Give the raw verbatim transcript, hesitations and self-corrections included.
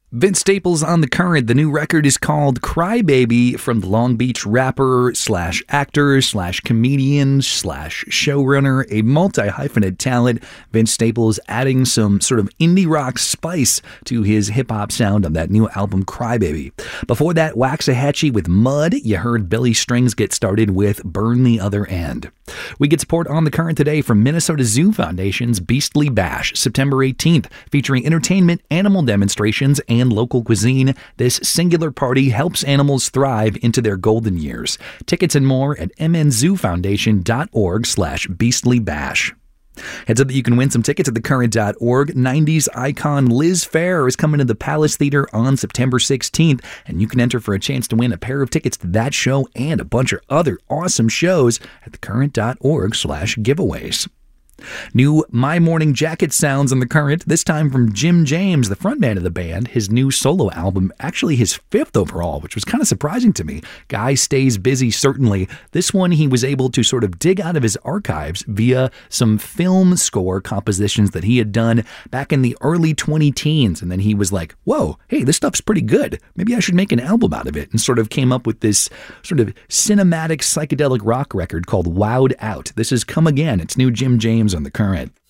Vince Staples on the current. The new record is called Crybaby from the Long Beach rapper slash actor slash comedian slash showrunner, a multi-hyphenate talent. Vince Staples adding some sort of indie rock spice to his hip-hop sound on that new album Crybaby. Before that, Waxahachie with Mud. You heard Billy Strings get started with Burn the Other End. We get support on the current today from Minnesota Zoo Foundation's Beastly Bash, September eighteenth, featuring entertainment, animal demonstrations, and local cuisine. This singular party helps animals thrive into their golden years. Tickets and more at mnzoofoundation.org slash beastly bash. Heads up that you can win some tickets at the current dot org. nineties icon Liz Phair is coming to the Palace Theater on September sixteenth, and you can enter for a chance to win a pair of tickets to that show and a bunch of other awesome shows at the current dot org slash giveaways. New My Morning Jacket sounds on the current, this time from Jim James, the frontman of the band. His new solo album, actually his fifth overall, which was kind of surprising to me. Guy stays busy, certainly. This one he was able to sort of dig out of his archives via some film score compositions that he had done back in the early twenty teens. And then he was like, whoa, hey, this stuff's pretty good. Maybe I should make an album out of it. And sort of came up with this sort of cinematic psychedelic rock record called Wowed Out. This is Come Again. It's new Jim James on the current.